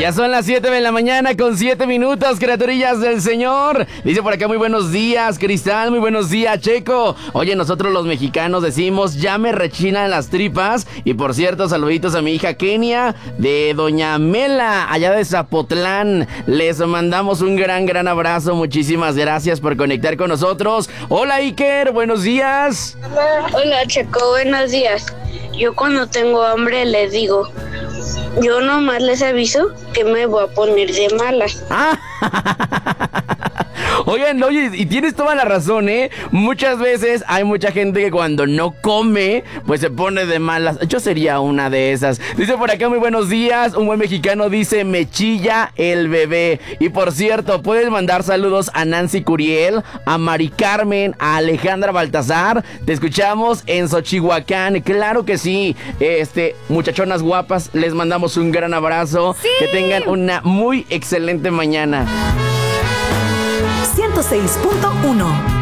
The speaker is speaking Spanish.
Ya son las 7 de la mañana con 7 minutos, criaturillas del Señor. Dice por acá, muy buenos días, Cristal, muy buenos días, Checo. Oye, nosotros los mexicanos decimos, ya me rechinan las tripas. Y por cierto, saluditos a mi hija Kenia, de Doña Mela, allá de Zapotlán. Les mandamos un gran abrazo. Muchísimas gracias por conectar con nosotros. Hola, Iker, buenos días. Hola, Checo, buenos días. Yo cuando tengo hambre les digo, yo nomás les aviso que me voy a poner de malas. Oigan, oye, y tienes toda la razón, ¿eh? Muchas veces hay mucha gente que cuando no come, pues se pone de malas. Yo sería una de esas. Dice por acá, muy buenos días. Un buen mexicano dice, me chilla el bebé. Y por cierto, puedes mandar saludos a Nancy Curiel, a Mari Carmen, a Alejandra Baltazar. Te escuchamos en Xochihuacán. Claro que sí. Muchachonas guapas, les mandamos un gran abrazo. ¡Sí! Que tengan una muy excelente mañana. 106.1